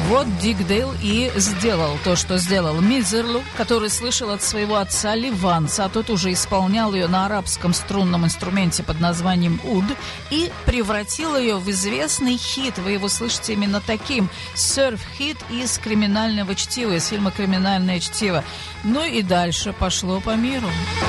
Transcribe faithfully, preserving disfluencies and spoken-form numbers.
Вот Дик Дейл и сделал то, что сделал Мизерлу, который слышал от своего отца Ливанца, а тот уже исполнял ее на арабском струнном инструменте под названием уд, и превратил ее в известный хит. Вы его слышите именно таким. Серф-хит из «Криминального чтива», из фильма «Криминальное чтиво». Ну и дальше пошло по миру.